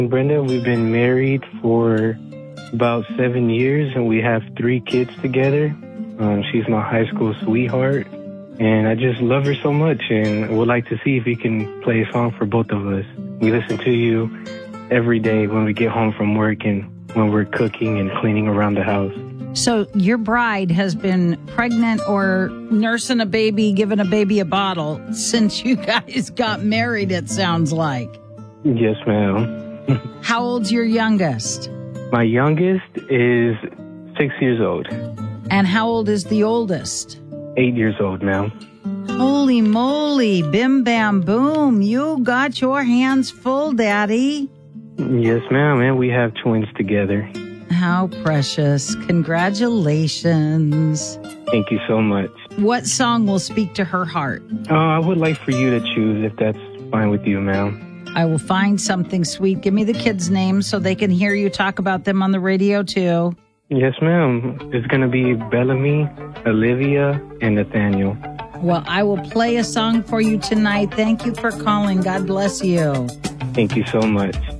Brenda, we've been married for about 7 years, and we have 3 kids together. She's my high school sweetheart, and I just love her so much, and would like to see if you can play a song for both of us. We listen to you every day when we get home from work and when we're cooking and cleaning around the house. So your bride has been pregnant or nursing a baby, giving a baby a bottle since you guys got married, it sounds like. Yes, ma'am. How old's your youngest? My youngest is 6 years old. And how old is the oldest? 8 years old, ma'am. Holy moly, bim bam boom. You got your hands full, Daddy. Yes, ma'am, and we have twins together. How precious. Congratulations. Thank you so much. What song will speak to her heart? I would like for you to choose, if that's fine with you, ma'am. I will find something sweet. Give me the kids' names so they can hear you talk about them on the radio, too. Yes, ma'am. It's going to be Bellamy, Olivia, and Nathaniel. Well, I will play a song for you tonight. Thank you for calling. God bless you. Thank you so much.